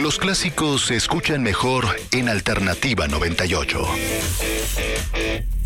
Los clásicos se escuchan mejor en Alternativa 98.